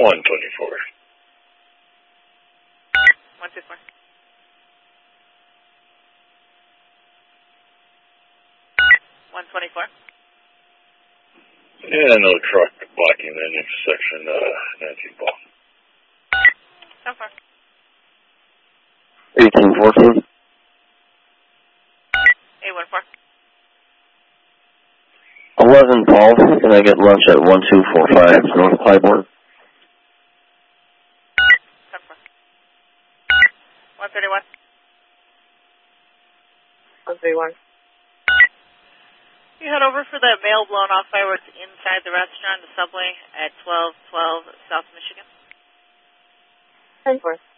124. 124. Yeah, no truck blocking the intersection, 19 ball. So far. 1814. 814. 11 Paul, can I get lunch at 1245 North Clybourne? 131. 131. You head over for that mail blown off fireworks inside the restaurant, the subway, at 1212 South Michigan. 10-4.